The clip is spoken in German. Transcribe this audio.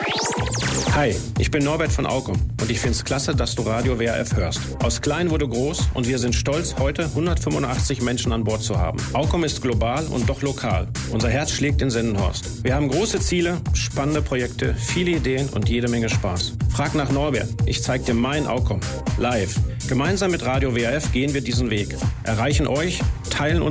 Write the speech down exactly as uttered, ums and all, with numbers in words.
Hi, ich bin Norbert von Aukum und ich find's klasse, dass du Radio W R F hörst. Aus klein wurde groß und wir sind stolz, heute hundertfünfundachtzig Menschen an Bord zu haben. Aukum ist global und doch lokal. Unser Herz schlägt in Sendenhorst. Wir haben große Ziele, spannende Projekte, viele Ideen und jede Menge Spaß. Frag nach Norbert, ich zeig dir mein Aukum. Live. Gemeinsam mit Radio W R F gehen wir diesen Weg, erreichen euch, teilen